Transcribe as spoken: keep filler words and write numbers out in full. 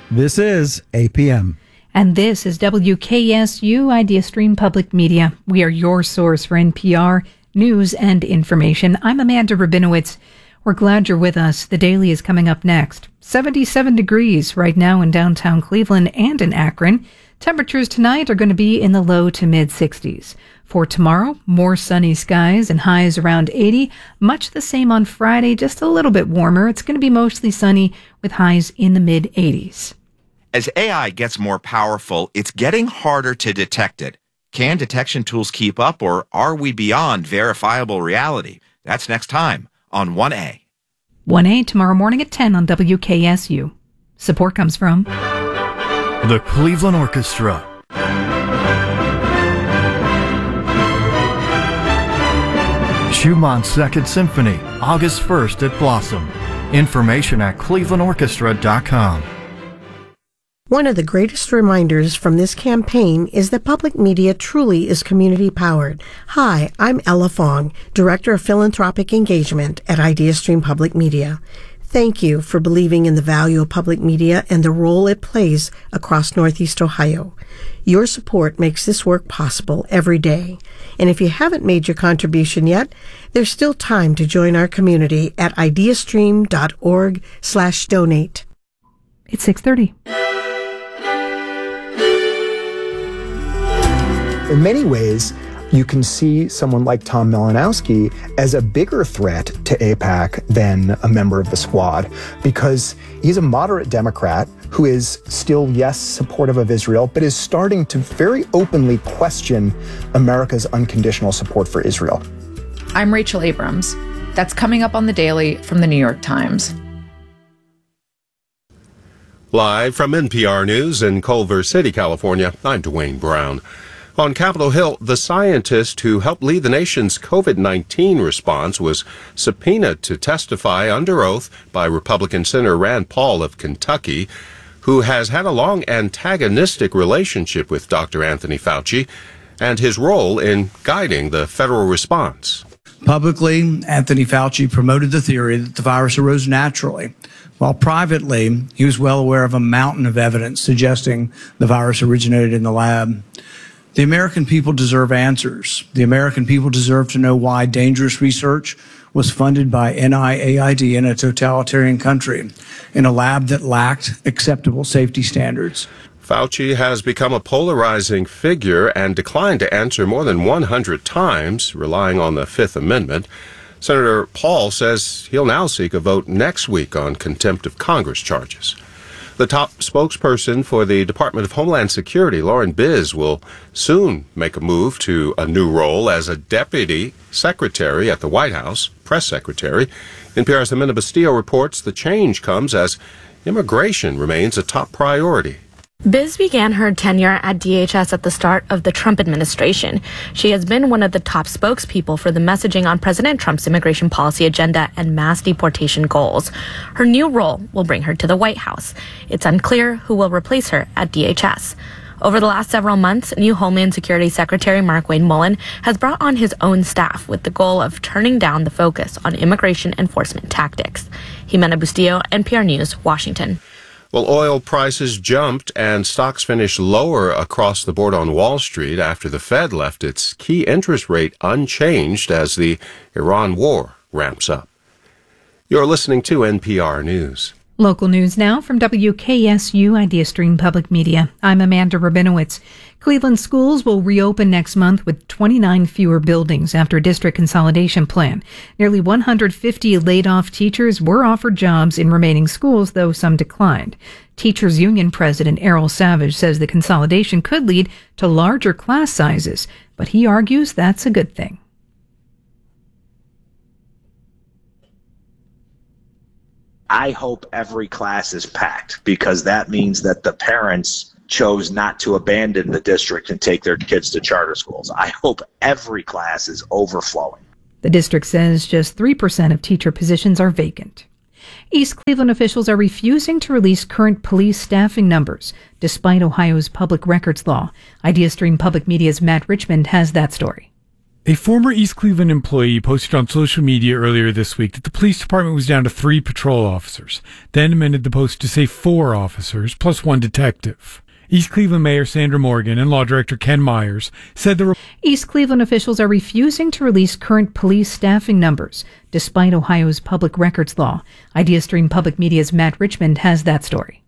This is A P M. And this is W K S U IdeaStream Public Media. We are your source for N P R news and information. I'm Amanda Rabinowitz. We're glad you're with us. The Daily is coming up next. seventy-seven degrees right now in downtown Cleveland and in Akron. Temperatures tonight are going to be in the low to mid sixties. For tomorrow, more sunny skies and highs around eighty. Much the same on Friday, just a little bit warmer. It's going to be mostly sunny with highs in the mid eighties. As A I gets more powerful, it's getting harder to detect it. Can detection tools keep up, or are we beyond verifiable reality? That's next time on one A. one A tomorrow morning at ten on W K S U. Support comes from the Cleveland Orchestra. Schumann's Second Symphony, August first at Blossom. Information at cleveland orchestra dot com. One of the greatest reminders from this campaign is that public media truly is community-powered. Hi, I'm Ella Fong, Director of Philanthropic Engagement at IdeaStream Public Media. Thank you for believing in the value of public media and the role it plays across Northeast Ohio. Your support makes this work possible every day. And if you haven't made your contribution yet, there's still time to join our community at ideastream.org slash donate. It's six thirty. In many ways, you can see someone like Tom Malinowski as a bigger threat to AIPAC than a member of the squad, because he's a moderate Democrat who is still, yes, supportive of Israel, but is starting to very openly question America's unconditional support for Israel. I'm Rachel Abrams. That's coming up on The Daily from the New York Times. Live from N P R News in Culver City, California, I'm Dwayne Brown. On Capitol Hill, the scientist who helped lead the nation's COVID nineteen response was subpoenaed to testify under oath by Republican Senator Rand Paul of Kentucky, who has had a long antagonistic relationship with Doctor Anthony Fauci and his role in guiding the federal response. Publicly, Anthony Fauci promoted the theory that the virus arose naturally, while privately, he was well aware of a mountain of evidence suggesting the virus originated in the lab. The American people deserve answers. The American people deserve to know why dangerous research was funded by N I A I D in a totalitarian country, in a lab that lacked acceptable safety standards. Fauci has become a polarizing figure and declined to answer more than one hundred times, relying on the Fifth Amendment. Senator Paul says he'll now seek a vote next week on contempt of Congress charges. The top spokesperson for the Department of Homeland Security, Lauren Biz, will soon make a move to a new role as a deputy secretary at the White House, press secretary. N P R's Amanda Bastillo reports the change comes as immigration remains a top priority. Biz began her tenure at D H S at the start of the Trump administration. She has been one of the top spokespeople for the messaging on President Trump's immigration policy agenda and mass deportation goals. Her new role will bring her to the White House. It's unclear who will replace her at D H S. Over the last several months, new Homeland Security Secretary Mark-Wayne Mullen has brought on his own staff with the goal of turning down the focus on immigration enforcement tactics. Jimena Bustillo, N P R News, Washington. Well, oil prices jumped and stocks finished lower across the board on Wall Street after the Fed left its key interest rate unchanged as the Iran war ramps up. You're listening to N P R News. Local news now from W K S U IdeaStream Public Media. I'm Amanda Rabinowitz. Cleveland schools will reopen next month with twenty-nine fewer buildings after a district consolidation plan. Nearly one hundred fifty laid-off teachers were offered jobs in remaining schools, though some declined. Teachers Union President Errol Savage says the consolidation could lead to larger class sizes, but he argues that's a good thing. I hope every class is packed, because that means that the parents chose not to abandon the district and take their kids to charter schools. I hope every class is overflowing. The district says just three percent of teacher positions are vacant. East Cleveland officials are refusing to release current police staffing numbers, despite Ohio's public records law. IdeaStream Public Media's Matt Richmond has that story. A former East Cleveland employee posted on social media earlier this week that the police department was down to three patrol officers, then amended the post to say four officers plus one detective. East Cleveland Mayor Sandra Morgan and Law Director Ken Myers said the... Re- East Cleveland officials are refusing to release current police staffing numbers, despite Ohio's public records law. IdeaStream Public Media's Matt Richmond has that story.